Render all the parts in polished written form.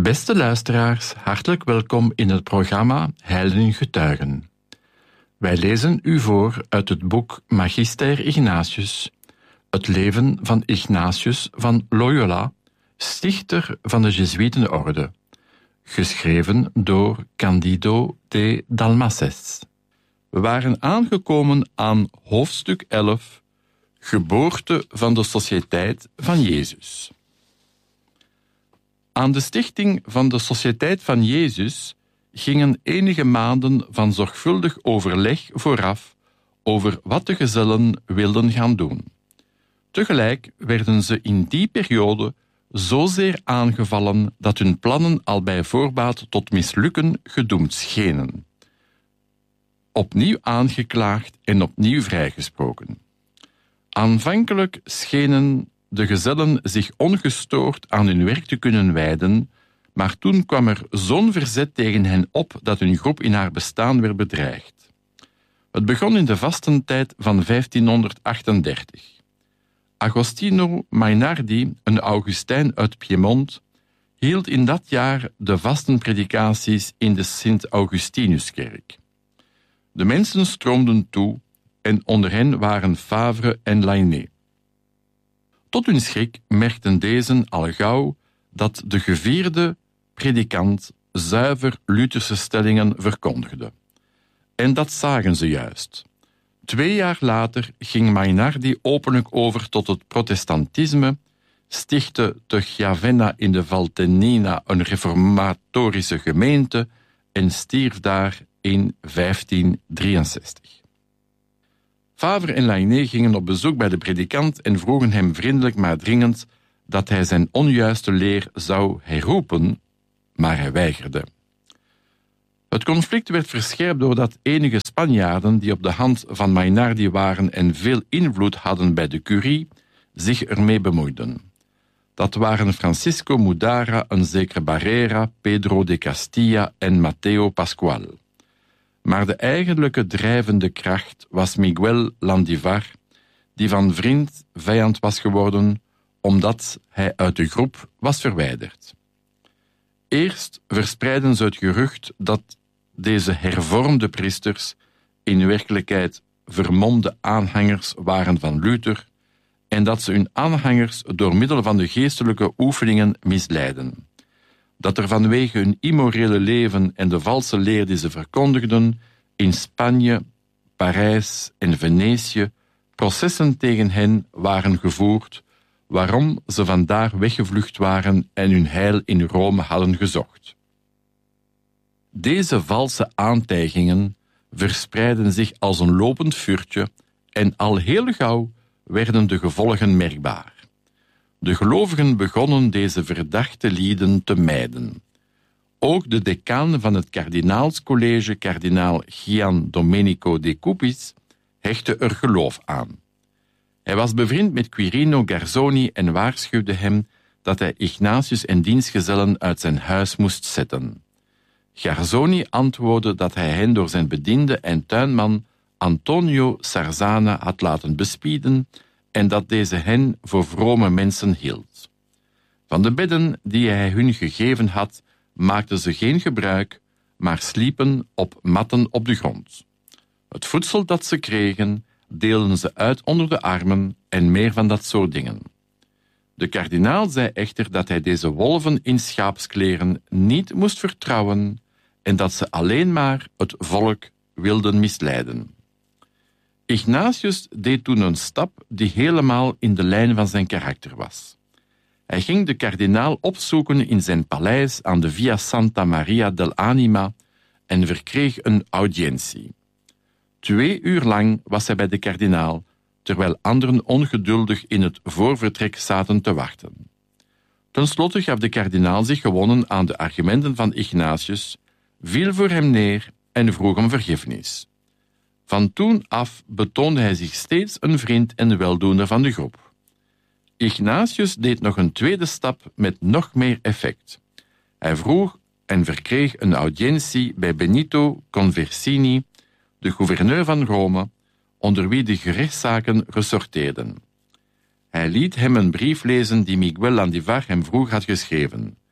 Beste luisteraars, hartelijk welkom in het programma Heiligen Getuigen. Wij lezen u voor uit het boek Magister Ignatius, het leven van Ignatius van Loyola, stichter van de Jezuïetenorde, geschreven door Candido de Dalmases. We waren aangekomen aan hoofdstuk 11, geboorte van de Sociëteit van Jezus. Aan de stichting van de Sociëteit van Jezus gingen enige maanden van zorgvuldig overleg vooraf over wat de gezellen wilden gaan doen. Tegelijk werden ze in die periode zozeer aangevallen dat hun plannen al bij voorbaat tot mislukken gedoemd schenen. Opnieuw aangeklaagd en opnieuw vrijgesproken. Aanvankelijk schenen de gezellen zich ongestoord aan hun werk te kunnen wijden, maar toen kwam er zo'n verzet tegen hen op dat hun groep in haar bestaan werd bedreigd. Het begon in de vastentijd van 1538. Agostino Mainardi, een Augustijn uit Piemont, hield in dat jaar de vastenpredikaties in de Sint-Augustinuskerk. De mensen stroomden toe en onder hen waren Favre en Lainé. Tot hun schrik merkten deze al gauw dat de gevierde predikant zuiver Lutherse stellingen verkondigde. En dat zagen ze juist. 2 jaar later ging Mainardi openlijk over tot het protestantisme, stichtte te Chiavenna in de Valtellina een reformatorische gemeente en stierf daar in 1563. Favre en Lainé gingen op bezoek bij de predikant en vroegen hem vriendelijk maar dringend dat hij zijn onjuiste leer zou herroepen, maar hij weigerde. Het conflict werd verscherpt doordat enige Spanjaarden die op de hand van Mainardi waren en veel invloed hadden bij de curie, zich ermee bemoeiden. Dat waren Francisco Mudara, een zekere Barrera, Pedro de Castilla en Mateo Pascual. Maar de eigenlijke drijvende kracht was Miguel Landivar, die van vriend vijand was geworden omdat hij uit de groep was verwijderd. Eerst verspreidden ze het gerucht dat deze hervormde priesters in werkelijkheid vermomde aanhangers waren van Luther en dat ze hun aanhangers door middel van de geestelijke oefeningen misleiden. Dat er vanwege hun immorele leven en de valse leer die ze verkondigden in Spanje, Parijs en Venetië processen tegen hen waren gevoerd, waarom ze vandaar weggevlucht waren en hun heil in Rome hadden gezocht. Deze valse aantijgingen verspreidden zich als een lopend vuurtje en al heel gauw werden de gevolgen merkbaar. De gelovigen begonnen deze verdachte lieden te mijden. Ook de decaan van het kardinaalscollege, kardinaal Gian Domenico de Cupis, hechtte er geloof aan. Hij was bevriend met Quirino Garzoni en waarschuwde hem dat hij Ignatius en diensgezellen uit zijn huis moest zetten. Garzoni antwoordde dat hij hen door zijn bediende en tuinman Antonio Sarzana had laten bespieden en dat deze hen voor vrome mensen hield. Van de bedden die hij hun gegeven had, maakten ze geen gebruik, maar sliepen op matten op de grond. Het voedsel dat ze kregen, deelden ze uit onder de armen en meer van dat soort dingen. De kardinaal zei echter dat hij deze wolven in schaapskleren niet moest vertrouwen en dat ze alleen maar het volk wilden misleiden. Ignatius deed toen een stap die helemaal in de lijn van zijn karakter was. Hij ging de kardinaal opzoeken in zijn paleis aan de Via Santa Maria dell'Anima en verkreeg een audiëntie. 2 uur lang was hij bij de kardinaal, terwijl anderen ongeduldig in het voorvertrek zaten te wachten. Ten slotte gaf de kardinaal zich gewonnen aan de argumenten van Ignatius, viel voor hem neer en vroeg om vergiffenis. Van toen af betoonde hij zich steeds een vriend en weldoener van de groep. Ignatius deed nog een tweede stap met nog meer effect. Hij vroeg en verkreeg een audiëntie bij Benito Conversini, de gouverneur van Rome, onder wie de gerechtszaken ressorteerden. Hij liet hem een brief lezen die Miguel Landivar hem vroeg had geschreven.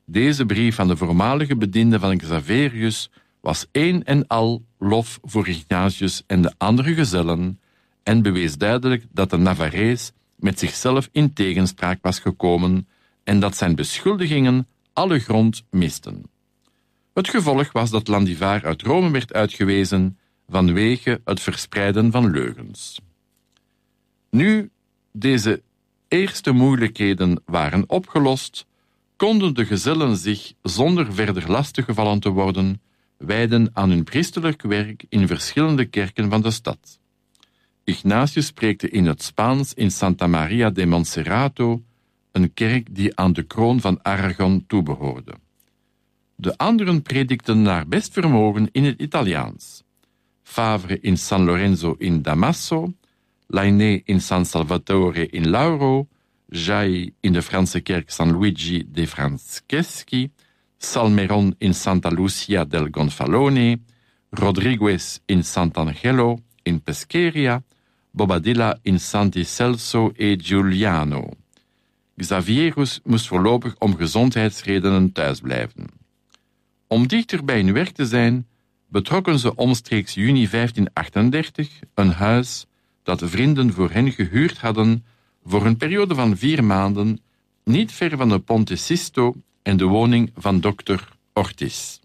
Deze brief van de voormalige bediende van Xaverius was een en al lof voor Ignatius en de andere gezellen en bewees duidelijk dat de Navarrees met zichzelf in tegenspraak was gekomen en dat zijn beschuldigingen alle grond misten. Het gevolg was dat Landivar uit Rome werd uitgewezen vanwege het verspreiden van leugens. Nu deze eerste moeilijkheden waren opgelost, konden de gezellen zich, zonder verder lastiggevallen te worden, wijden aan hun priesterlijk werk in verschillende kerken van de stad. Ignatius preekte in het Spaans in Santa Maria de Monserrato, een kerk die aan de kroon van Aragon toebehoorde. De anderen predikten naar best vermogen in het Italiaans. Favre in San Lorenzo in Damaso, Lainé in San Salvatore in Lauro, Jai in de Franse kerk San Luigi dei Franceschi, Salmeron in Santa Lucia del Gonfalone, Rodriguez in Sant'Angelo in Pescheria, Bobadilla in Santi Celso e Giuliano. Xavierus moest voorlopig om gezondheidsredenen thuisblijven. Om dichter bij hun werk te zijn, betrokken ze omstreeks juni 1538 een huis dat vrienden voor hen gehuurd hadden voor een periode van 4 maanden, niet ver van de Ponte Sisto en de woning van dokter Ortiz.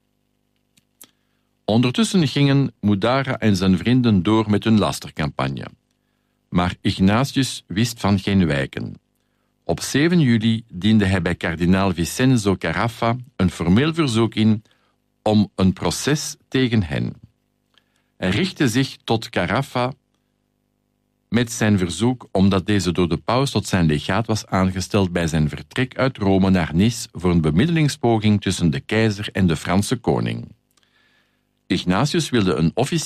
Ondertussen gingen Mudara en zijn vrienden door met hun lastercampagne. Maar Ignatius wist van geen wijken. Op 7 juli diende hij bij kardinaal Vincenzo Caraffa een formeel verzoek in om een proces tegen hen. Hij richtte zich tot Caraffa met zijn verzoek omdat deze door de paus tot zijn legaat was aangesteld bij zijn vertrek uit Rome naar Nice voor een bemiddelingspoging tussen de keizer en de Franse koning. Ignatius wilde een officiële